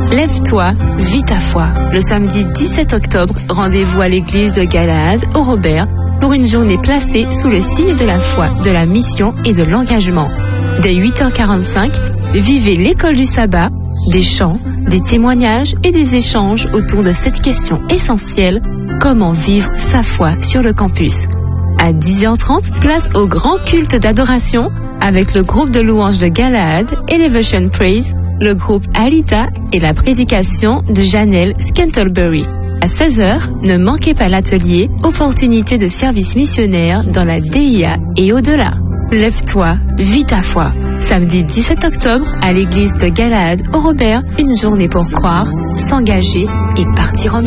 Lève-toi, vis ta foi. Le samedi 17 octobre, rendez-vous à l'église de Galaad, au Robert, pour une journée placée sous le signe de la foi, de la mission et de l'engagement. Dès 8h45, vivez l'école du sabbat, des chants, des témoignages et des échanges autour de cette question essentielle, comment vivre sa foi sur le campus. À 10h30, place au grand culte d'adoration avec le groupe de louanges de Galaad, Elevation Praise, le groupe Alita et la prédication de Janelle Scantlebury. À 16h, ne manquez pas l'atelier Opportunité de service missionnaire dans la DIA et au-delà. Lève-toi, vis ta foi. Samedi 17 octobre, à l'église de Galaad, au Robert, une journée pour croire, s'engager et partir en mission.